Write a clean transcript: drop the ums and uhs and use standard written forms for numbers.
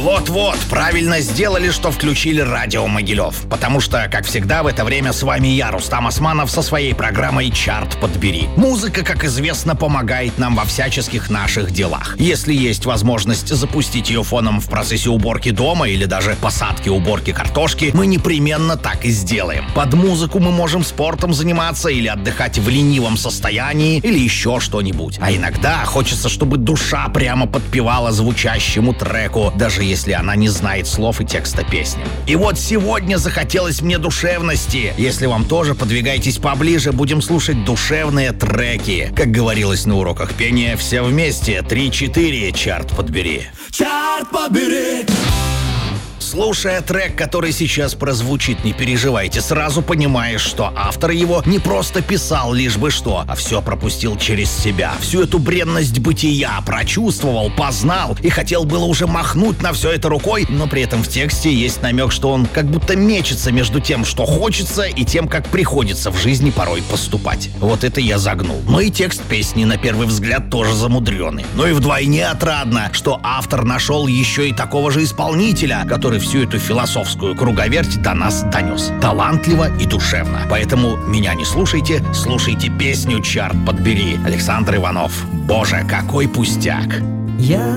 Вот-вот, правильно сделали, что включили радио Могилев. Потому что, как всегда, в это время с вами я, Рустам Османов, со своей программой «Чарт подбери». Музыка, как известно, помогает нам во всяческих наших делах. Если есть возможность запустить ее фоном в процессе уборки дома или даже посадки уборки картошки, мы непременно так и сделаем. Под музыку мы можем спортом заниматься или отдыхать в ленивом состоянии или еще что-нибудь. А иногда хочется, чтобы душа прямо подпевала звучащему треку, даже если она не знает слов и текста песни. И вот сегодня захотелось мне душевности. Если вам тоже, подвигайтесь поближе, будем слушать душевные треки. Как говорилось на уроках пения, все вместе, 3-4, чарт подбери. Чарт подбери. Слушая трек, который сейчас прозвучит, не переживайте, сразу понимаешь, что автор его не просто писал лишь бы что, а все пропустил через себя. Всю эту бренность бытия прочувствовал, познал и хотел было уже махнуть на все это рукой, но при этом в тексте есть намек, что он как будто мечется между тем, что хочется, и тем, как приходится в жизни порой поступать. Вот это я загнул. Но и текст песни, на первый взгляд, тоже замудренный. Но и вдвойне отрадно, что автор нашел еще и такого же исполнителя, который всю эту философскую круговерть до нас донес. Талантливо и душевно. Поэтому меня не слушайте, слушайте песню «Чарт подбери». Александр Иванов. Боже, какой пустяк! Я